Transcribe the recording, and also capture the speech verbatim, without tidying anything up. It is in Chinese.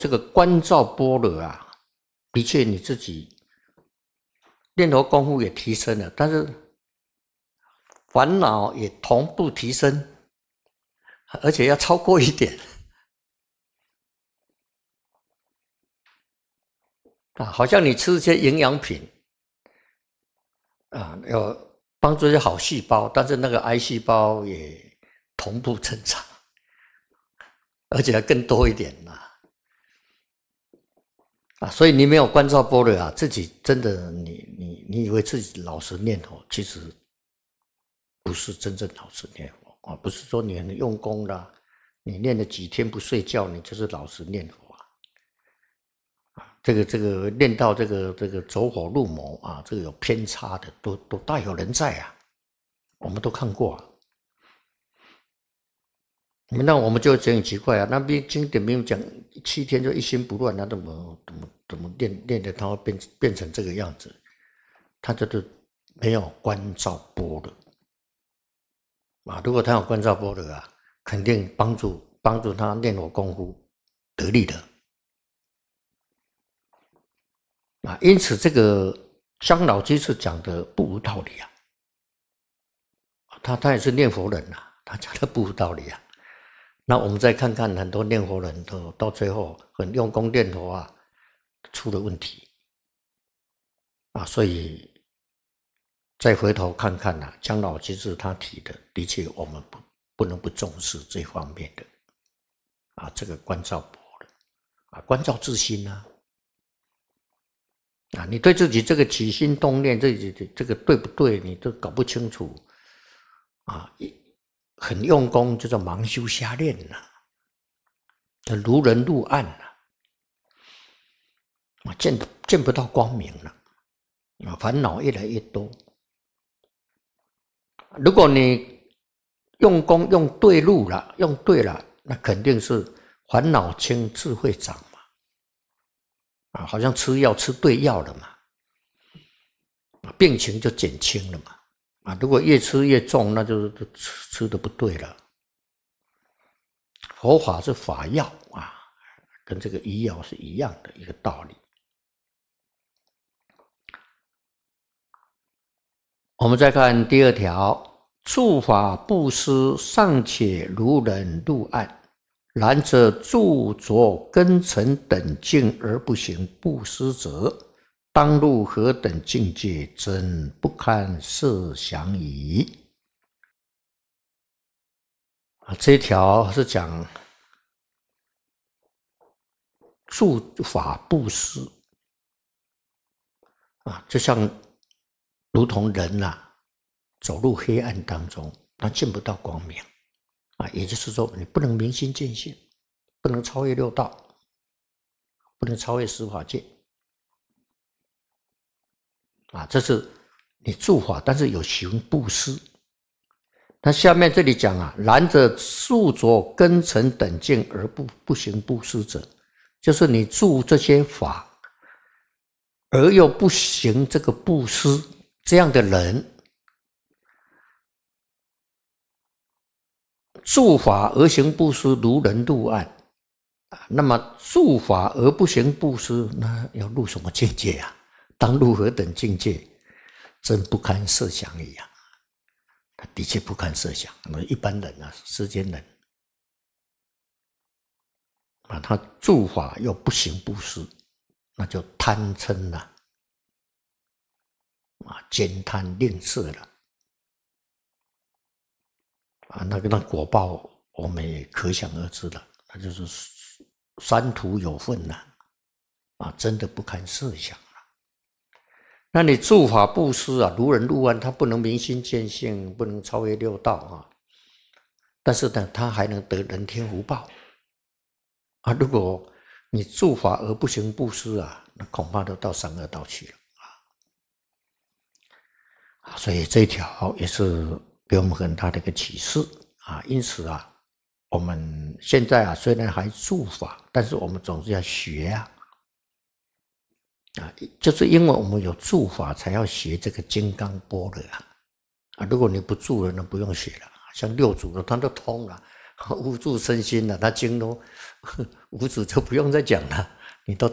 这个观照般若啊，的确你自己念佛功夫也提升了，但是烦恼也同步提升，而且要超过一点啊，好像你吃一些营养品啊，要帮助一些好细胞，但是那个癌细胞也同步成长，而且还更多一点啦。啊，所以你没有观照般若啊，自己真的你你你以为自己老实念佛，其实不是真正老实念佛啊，不是说你很用功啦，你念了几天不睡觉，你就是老实念佛啊。啊，这个这个念到这个这个走火入魔啊，这个有偏差的，都都大有人在啊，我们都看过啊。那我们就觉得很奇怪啊，那边经典没有讲七天就一心不乱，那怎么怎么怎么练练的他会变变成这个样子？他就是没有观照般若啊。如果他有观照般若啊，肯定帮助帮助他练佛功夫得力的啊。因此，这个香老居士讲的不无道理啊。他他也是念佛人啊，他讲的不无道理啊。那我们再看看很多念佛人都到最后很用功念佛啊，出了问题啊，所以再回头看看啊，姜老居士他提的，的确我们不不能不重视这方面的啊，这个观照般若啊，观照自心啊，啊，你对自己这个起心动念，这这个对不对，你都搞不清楚啊。很用功，就叫盲修瞎练了、啊，如人入暗了、啊，见见不到光明了，啊，烦恼越来越多。如果你用功用对路了，用对了，那肯定是烦恼轻，智慧长嘛，啊，好像吃药吃对药了嘛，病情就减轻了嘛。啊，如果越吃越重，那就是吃吃的不对了。佛法是法药啊，跟这个医药是一样的一个道理。我们再看第二条，处法布施尚且如人入暗，然则著着根尘等境而不行布施者，当入何等境界，真不堪设想矣。啊，这一条是讲助法布施啊，就像如同人啊，走入黑暗当中，他见不到光明啊，也就是说，你不能明心见性，不能超越六道，不能超越十法界。啊，这是你助法，但是有行布施。那下面这里讲啊，然则著着根尘等境而不不行布施者，就是你助这些法，而又不行这个布施，这样的人，助法而行布施，如人入暗。那么助法而不行布施，那要入什么境界啊？当入何等境界，真不堪设想一样。他的确不堪设想。那么一般人啊，世间人啊，他助法又不行布施，那就贪嗔了啊，兼贪吝啬了啊，那个那果报我们也可想而知了，那就是三途有份了啊，真的不堪设想。那你助法布施啊，如人入暗，他不能明心见性，不能超越六道啊。但是呢，他还能得人天福报啊。如果你助法而不行布施啊，那恐怕都到三恶道去了啊。所以这一条也是给我们很大的一个启示啊。因此啊，我们现在啊虽然还助法，但是我们总是要学啊。啊，就是因为我们有助法，才要学这个金刚般若啊！啊，如果你不助了，那不用学了。像六祖的他都通了， 无住身心了，他经都五祖就不用再讲了，你都